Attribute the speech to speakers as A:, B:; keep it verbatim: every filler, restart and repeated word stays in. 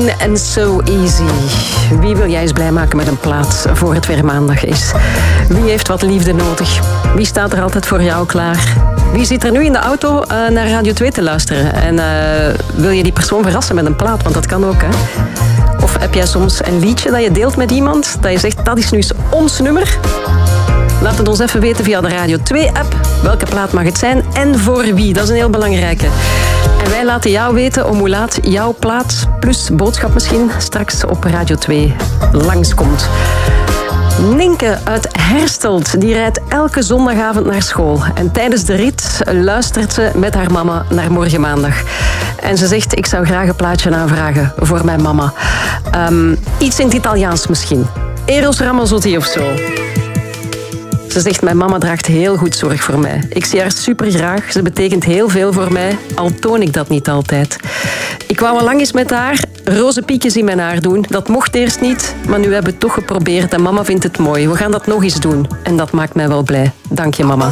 A: Clean and So Easy. Wie wil jij eens blij maken met een plaat voor het weer maandag is? Wie heeft wat liefde nodig? Wie staat er altijd voor jou klaar? Wie zit er nu in de auto uh, naar Radio twee te luisteren? En uh, wil je die persoon verrassen met een plaat? Want dat kan ook, hè? Of heb jij soms een liedje dat je deelt met iemand? Dat je zegt, dat is nu eens ons nummer? Laat het ons even weten via de Radio twee-app. Welke plaat mag het zijn en voor wie? Dat is een heel belangrijke. En wij laten jou weten om hoe laat jouw plaat, plus boodschap misschien, straks op Radio twee langskomt. Ninke uit Herstelt, die rijdt elke zondagavond naar school. En tijdens de rit luistert ze met haar mama naar morgen maandag. En ze zegt, ik zou graag een plaatje aanvragen voor mijn mama. Um, iets in het Italiaans misschien. Eros Ramazzotti of zo. Ze zegt, mijn mama draagt heel goed zorg voor mij. Ik zie haar super graag. Ze betekent heel veel voor mij, al toon ik dat niet altijd. Ik wou al lang eens met haar roze piekjes in mijn haar doen. Dat mocht eerst niet, maar nu hebben we het toch geprobeerd. En mama vindt het mooi. We gaan dat nog eens doen. En dat maakt mij wel blij. Dank je, mama.